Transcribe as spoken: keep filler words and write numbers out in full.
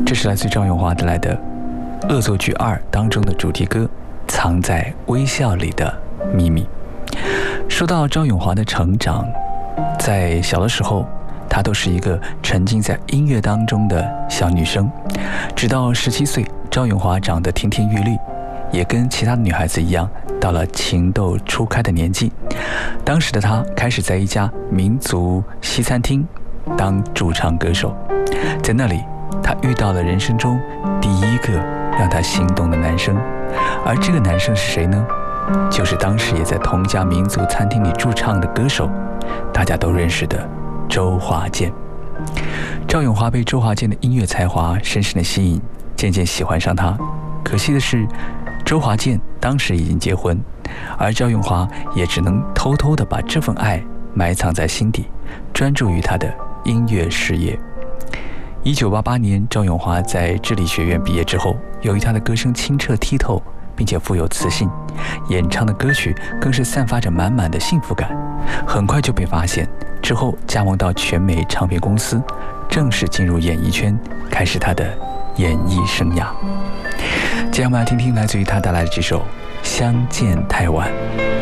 这是来自赵咏华带来的《恶作剧二》当中的主题歌《藏在微笑里的秘密》。说到赵咏华的成长，在小的时候她都是一个沉浸在音乐当中的小女生，直到十七岁，赵咏华长得亭亭玉立，也跟其他的女孩子一样，到了情窦初开的年纪。当时的她开始在一家民族西餐厅当驻唱歌手，在那里她遇到了人生中第一个让她心动的男生，而这个男生是谁呢？就是当时也在同一家民族餐厅里驻唱的歌手，大家都认识的周华健。赵咏华被周华健的音乐才华深深的吸引，渐渐喜欢上他。可惜的是，周华健当时已经结婚，而赵咏华也只能偷偷地把这份爱埋藏在心底，专注于他的音乐事业。一九八八年，赵咏华在致理学院毕业之后，由于他的歌声清澈剔透，并且富有磁性，演唱的歌曲更是散发着满满的幸福感，很快就被发现。之后加盟到全美唱片公司，正式进入演艺圈，开始他的演艺生涯。接下来我们来听听来自于他带来的这首《相见太晚》。